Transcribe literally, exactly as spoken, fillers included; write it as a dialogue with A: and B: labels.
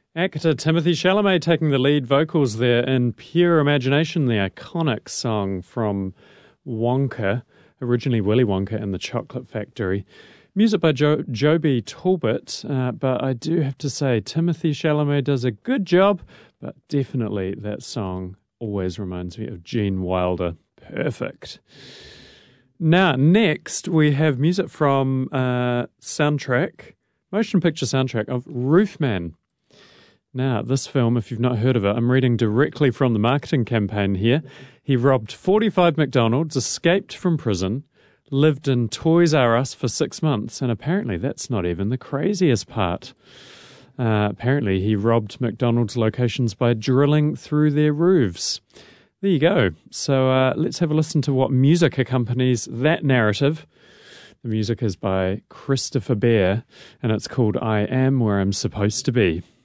A: Actor Timothée Chalamet taking the lead vocals there in Pure Imagination, the iconic song from Wonka, originally Willy Wonka and the Chocolate Factory. Music by jo- Joby Talbot, uh, but I do have to say Timothée Chalamet does a good job, but definitely that song always reminds me of Gene Wilder. Perfect. Now, next we have music from uh, soundtrack, motion picture soundtrack of Roofman. Now, this film, if you've not heard of it, I'm reading directly from the marketing campaign here. He robbed forty-five McDonald's, escaped from prison, lived in Toys R Us for six months, and apparently that's not even the craziest part. Uh, apparently he robbed McDonald's locations by drilling through their roofs. There you go. So uh, let's have a listen to what music accompanies that narrative. The music is by Christopher Bear, and it's called I Am Where I'm Supposed to Be.